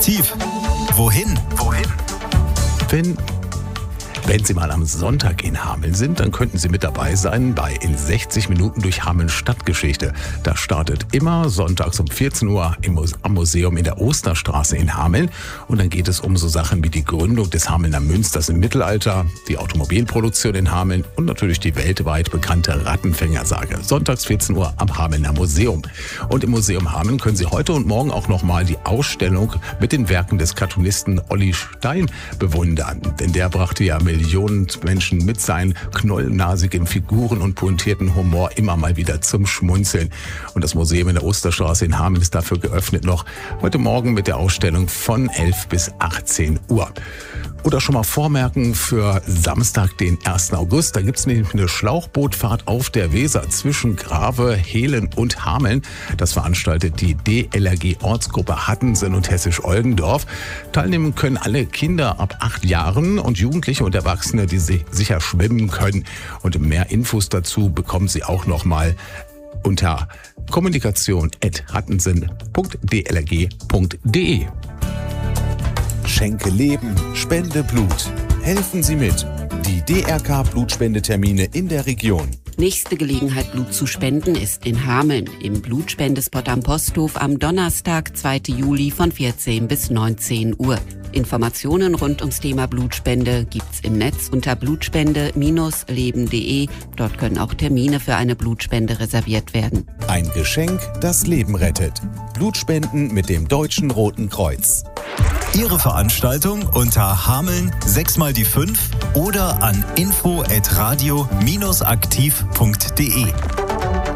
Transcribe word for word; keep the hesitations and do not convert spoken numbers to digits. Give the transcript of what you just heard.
Aktiv. Wohin? Wohin? Wenn, wenn Sie mal am Sonntag in Hameln sind, dann könnten Sie mit dabei sein bei In sechzig Minuten durch Hameln Stadtgeschichte. Das startet immer sonntags um vierzehn Uhr im Muse- am Museum in der Osterstraße in Hameln. Und dann geht es um so Sachen wie die Gründung des Hamelner Münsters im Mittelalter, die Automobilproduktion in Hameln und natürlich die weltweit bekannte Rattenfängersage. Sonntags vierzehn Uhr am Hamelner Museum. Und im Museum Hameln können Sie heute und morgen auch nochmal die Ausstellung mit den Werken des Cartoonisten Olli Stein bewundern. Denn der brachte ja Millionen Menschen mit seinen knollnasigen Figuren und pointierten Humor immer mal wieder zum Schmunzeln. Und das Museum in der Osterstraße in Hameln ist dafür geöffnet noch heute Morgen mit der Ausstellung von elf bis achtzehn Uhr. Oder schon mal vormerken für Samstag, den ersten August. Da gibt es nämlich eine Schlauchbootfahrt auf der Weser zwischen Grave, Hehlen und Hameln. Das veranstaltet die D L R G-Ortsgruppe Hattensen und Hessisch-Oldendorf. Teilnehmen können alle Kinder ab acht Jahren und Jugendliche und Erwachsene, die sicher schwimmen können. Und mehr Infos dazu bekommen Sie auch noch mal unter kommunikation at hattensen punkt d l r g punkt d e. Schenke Leben, spende Blut. Helfen Sie mit. Die D R K-Blutspendetermine in der Region. Nächste Gelegenheit, Blut zu spenden, ist in Hameln im Blutspendespot am Posthof am Donnerstag, zweiten Juli von vierzehn bis neunzehn Uhr. Informationen rund ums Thema Blutspende gibt's im Netz unter blutspende Bindestrich leben punkt de. Dort können auch Termine für eine Blutspende reserviert werden. Ein Geschenk, das Leben rettet. Blutspenden mit dem Deutschen Roten Kreuz. Ihre Veranstaltung unter Hameln sechs mal die fünf oder an info at radio aktiv punkt de.